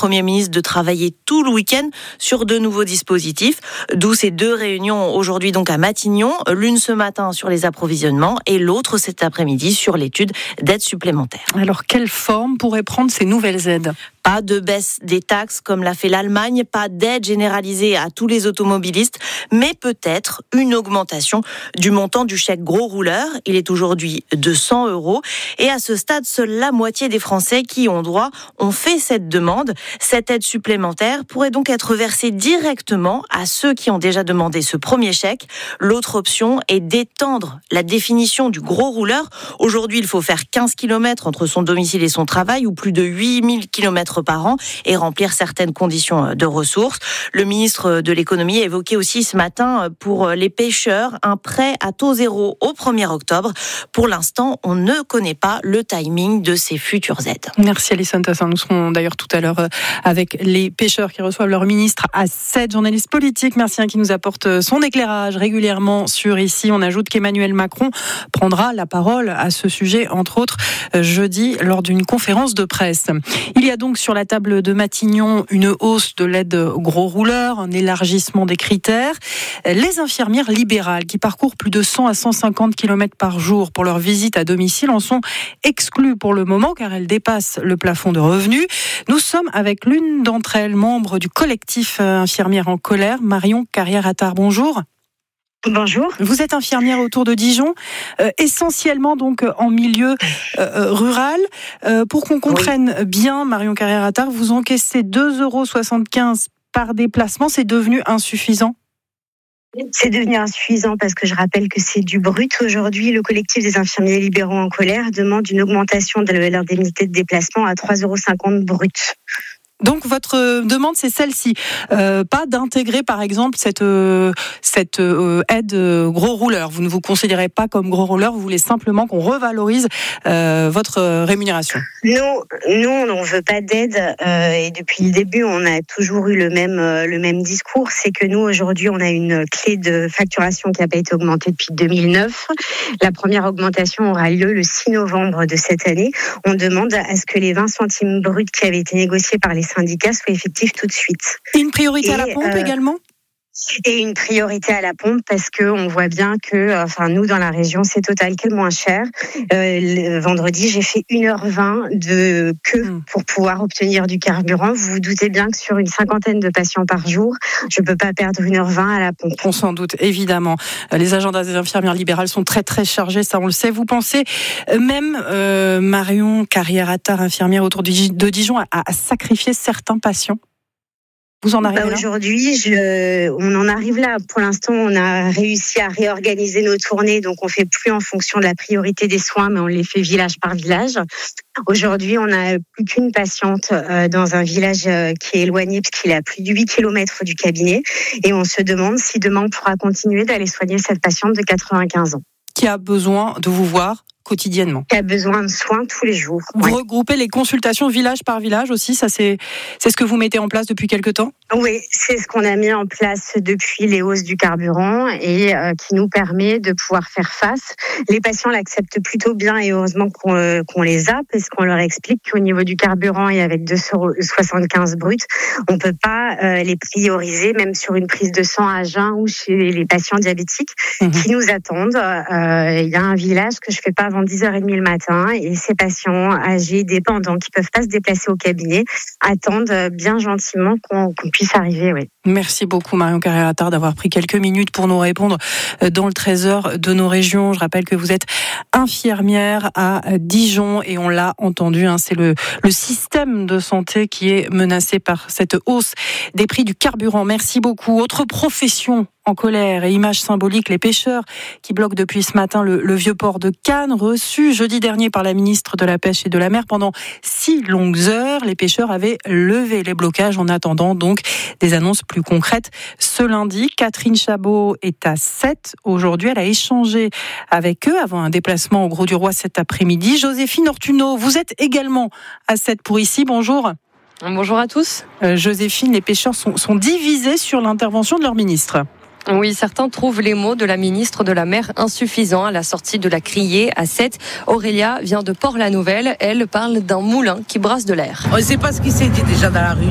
Premier ministre de travailler tout le week-end sur de nouveaux dispositifs, d'où ces 2 réunions aujourd'hui donc à Matignon, l'une ce matin sur les approvisionnements et l'autre cet après-midi sur l'étude d'aides supplémentaires. Alors, quelle forme pourraient prendre ces nouvelles aides ? Pas de baisse des taxes comme l'a fait l'Allemagne, pas d'aide généralisée à tous les automobilistes, mais peut-être une augmentation du montant du chèque gros rouleur. Il est aujourd'hui de 100 €. Et à ce stade, seule la moitié des Français qui ont droit ont fait cette demande. Cette aide supplémentaire pourrait donc être versée directement à ceux qui ont déjà demandé ce premier chèque. L'autre option est d'étendre la définition du gros rouleur. Aujourd'hui, il faut faire 15 km entre son domicile et son travail ou plus de 8000 km par an et remplir certaines conditions de ressources. Le ministre de l'économie a évoqué aussi ce matin pour les pêcheurs un prêt à taux zéro au 1er octobre. Pour l'instant, on ne connaît pas le timing de ces futures aides. Merci Alison Tassin. Nous serons d'ailleurs tout à l'heure avec les pêcheurs qui reçoivent leur ministre à 7, journaliste politique. Merci qui nous apporte son éclairage régulièrement sur Ici. On ajoute qu'Emmanuel Macron prendra la parole à ce sujet, entre autres, jeudi lors d'une conférence de presse. Il y a donc sur la table de Matignon une hausse de l'aide gros rouleurs, un élargissement des critères. Les infirmières libérales qui parcourent plus de 100 à 150 km par jour pour leur visite à domicile en sont exclues pour le moment car elles dépassent le plafond de revenus. Nous sommes avec l'une d'entre elles, membre du collectif Infirmières en colère, Marion Carrière-Attard. Bonjour. Bonjour. Vous êtes infirmière autour de Dijon, essentiellement donc en milieu rural. Pour qu'on comprenne bien, Marion Carrière-Attard, vous encaissez 2,75 € par déplacement. C'est devenu insuffisant ? C'est devenu insuffisant parce que je rappelle que c'est du brut. Aujourd'hui, le collectif des infirmiers libéraux en colère demande une augmentation de l'indemnité de déplacement à 3,50 € brut. Donc votre demande, c'est celle-ci, pas d'intégrer par exemple cette aide gros rouleur. Vous ne vous considérez pas comme gros rouleur, vous voulez simplement qu'on revalorise votre rémunération. Nous, on ne veut pas d'aide et depuis le début, on a toujours eu le même discours. C'est que nous, aujourd'hui, on a une clé de facturation qui n'a pas été augmentée depuis 2009. La première augmentation aura lieu le 6 novembre de cette année. On demande à ce que les 20 centimes bruts qui avaient été négociés par les syndicats soient effectifs tout de suite. Une priorité à la pompe également ? Et une priorité à la pompe parce que on voit bien que, nous dans la région, c'est Total qui est le moins cher. Le vendredi, j'ai fait 1h20 de queue pour pouvoir obtenir du carburant. Vous vous doutez bien que sur une 50aine de patients par jour, je peux pas perdre 1h20 à la pompe. On s'en doute, évidemment. Les agendas des infirmières libérales sont très très chargés, ça on le sait. Vous pensez même, Marion Carrière-Attard, infirmière autour de Dijon, à sacrifier certains patients ? Vous en arrivez là ? Aujourd'hui, on en arrive là. Pour l'instant, on a réussi à réorganiser nos tournées, donc on fait plus en fonction de la priorité des soins, mais on les fait village par village. Aujourd'hui, on n'a plus qu'une patiente dans un village qui est éloigné, puisqu'il est à plus de 8 km du cabinet, et on se demande si demain on pourra continuer d'aller soigner cette patiente de 95 ans. Qui a besoin de vous voir quotidiennement. Qui a besoin de soins tous les jours. Vous regroupez les consultations village par village aussi, ça c'est ce que vous mettez en place depuis quelque temps ? Oui, c'est ce qu'on a mis en place depuis les hausses du carburant et qui nous permet de pouvoir faire face. Les patients l'acceptent plutôt bien et heureusement qu'on les a, parce qu'on leur explique qu'au niveau du carburant et avec 2,75 € brut, on peut pas les prioriser, même sur une prise de sang à jeun ou chez les patients diabétiques qui nous attendent. Il y a un village que je fais pas avant 10h30 le matin et ces patients âgés, dépendants, qui peuvent pas se déplacer au cabinet, attendent bien gentiment qu'on puisse arriver. Oui. Merci beaucoup Marion Carrière-Attard d'avoir pris quelques minutes pour nous répondre dans le 13h de nos régions. Je rappelle que vous êtes infirmière à Dijon et on l'a entendu, c'est le système de santé qui est menacé par cette hausse des prix du carburant. Merci beaucoup. Autre profession en colère et image symbolique, les pêcheurs qui bloquent depuis ce matin le vieux port de Cannes, reçu jeudi dernier par la ministre de la Pêche et de la Mer. Pendant 6 longues heures, les pêcheurs avaient levé les blocages en attendant donc des annonces plus concrètes. Ce lundi, Catherine Chabot est à 7. Aujourd'hui, elle a échangé avec eux avant un déplacement au Grau du Roi cet après-midi. Joséphine Ortuno, vous êtes également à 7 pour Ici. Bonjour. Bonjour à tous. Joséphine, les pêcheurs sont divisés sur l'intervention de leur ministre. Oui, certains trouvent les mots de la ministre de la Mer insuffisants à la sortie de la criée à 7. Aurélia vient de Port-la-Nouvelle. Elle parle d'un moulin qui brasse de l'air. On ne sait pas ce qui s'est dit déjà dans la rue.